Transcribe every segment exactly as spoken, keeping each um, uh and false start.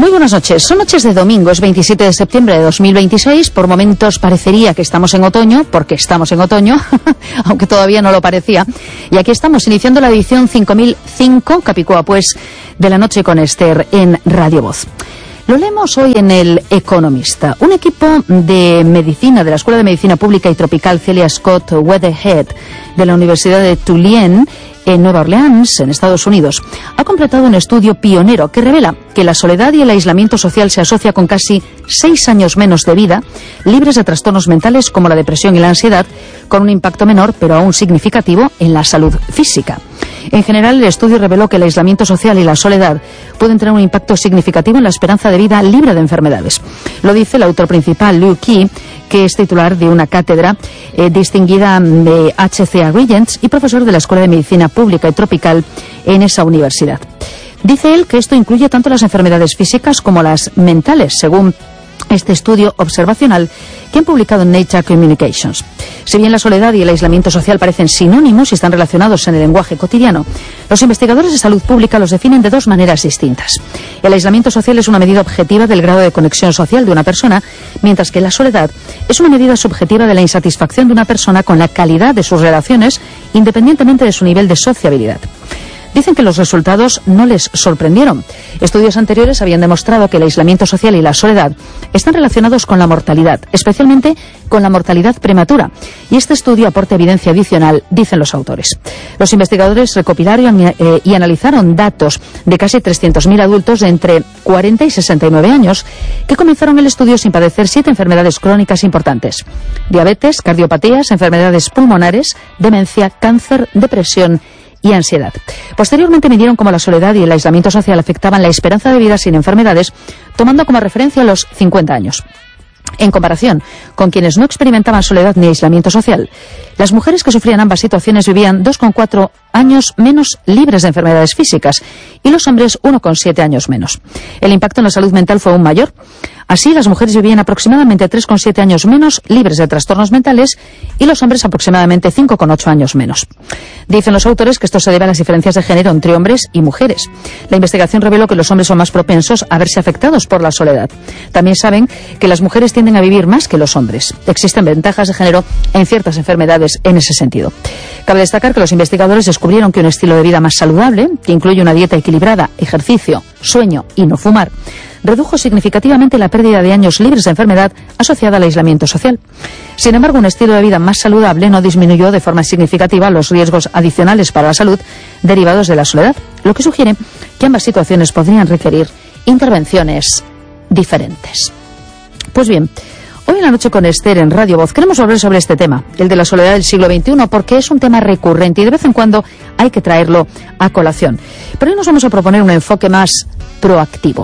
Muy buenas noches. Son noches de domingo, es veintisiete de septiembre de dos mil veintiséis. Por momentos parecería que estamos en otoño, porque estamos en otoño, aunque todavía no lo parecía. Y aquí estamos, iniciando la edición cinco mil cinco, Capicúa pues, de la noche con Esther en Radio Voz. Lo leemos hoy en El Economista. Un equipo de medicina, de la Escuela de Medicina Pública y Tropical Celia Scott Weatherhead, de la Universidad de Tulane, en Nueva Orleans, en Estados Unidos, ha completado un estudio pionero que revela que la soledad y el aislamiento social se asocia con casi seis años menos de vida, libres de trastornos mentales como la depresión y la ansiedad, con un impacto menor, pero aún significativo, en la salud física. En general, el estudio reveló que el aislamiento social y la soledad pueden tener un impacto significativo en la esperanza de vida libre de enfermedades. Lo dice el autor principal, Liu Qi, que es titular de una cátedra eh, distinguida de H C A Regents y profesor de la Escuela de Medicina Pública y Tropical en esa universidad. Dice él que esto incluye tanto las enfermedades físicas como las mentales, según este estudio observacional que han publicado en Nature Communications. Si bien la soledad y el aislamiento social parecen sinónimos y están relacionados en el lenguaje cotidiano, los investigadores de salud pública los definen de dos maneras distintas. El aislamiento social es una medida objetiva del grado de conexión social de una persona, mientras que la soledad es una medida subjetiva de la insatisfacción de una persona con la calidad de sus relaciones, independientemente de su nivel de sociabilidad. Dicen que los resultados no les sorprendieron. Estudios anteriores habían demostrado que el aislamiento social y la soledad están relacionados con la mortalidad, especialmente con la mortalidad prematura. Y este estudio aporta evidencia adicional, dicen los autores. Los investigadores recopilaron eh, y analizaron datos de casi trescientos mil adultos de entre cuarenta y sesenta y nueve años que comenzaron el estudio sin padecer siete enfermedades crónicas importantes: diabetes, cardiopatías, enfermedades pulmonares, demencia, cáncer, depresión y ansiedad. Posteriormente midieron cómo la soledad y el aislamiento social afectaban la esperanza de vida sin enfermedades, tomando como referencia los cincuenta años. En comparación con quienes no experimentaban soledad ni aislamiento social, las mujeres que sufrían ambas situaciones vivían dos coma cuatro años menos libres de enfermedades físicas y los hombres uno coma siete años menos. El impacto en la salud mental fue aún mayor. Así, las mujeres vivían aproximadamente tres coma siete años menos libres de trastornos mentales y los hombres aproximadamente cinco coma ocho años menos. Dicen los autores que esto se debe a las diferencias de género entre hombres y mujeres. La investigación reveló que los hombres son más propensos a verse afectados por la soledad. También saben que las mujeres tienden a vivir más que los hombres. Existen ventajas de género en ciertas enfermedades en ese sentido. Cabe destacar que los investigadores descubrieron que un estilo de vida más saludable, que incluye una dieta equilibrada, ejercicio, sueño y no fumar, redujo significativamente la pérdida de años libres de enfermedad asociada al aislamiento social. Sin embargo, un estilo de vida más saludable no disminuyó de forma significativa los riesgos adicionales para la salud derivados de la soledad, lo que sugiere que ambas situaciones podrían requerir intervenciones diferentes. Pues bien, hoy en la noche con Esther en Radio Voz queremos hablar sobre este tema, el de la soledad del siglo veintiuno, porque es un tema recurrente y de vez en cuando hay que traerlo a colación. Pero hoy nos vamos a proponer un enfoque más proactivo.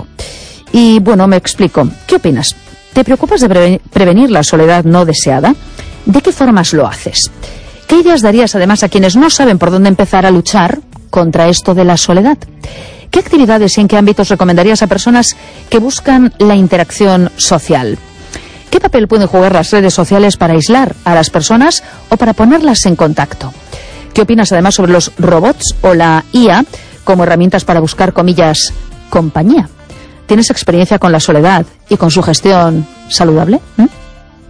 Y bueno, me explico. ¿Qué opinas? ¿Te preocupas de preven- prevenir la soledad no deseada? ¿De qué formas lo haces? ¿Qué ideas darías además a quienes no saben por dónde empezar a luchar contra esto de la soledad? ¿Qué actividades y en qué ámbitos recomendarías a personas que buscan la interacción social? ¿Qué papel pueden jugar las redes sociales para aislar a las personas o para ponerlas en contacto? ¿Qué opinas además sobre los robots o la I A como herramientas para buscar, comillas, compañía? ¿Tienes experiencia con la soledad y con su gestión saludable? ¿Mm?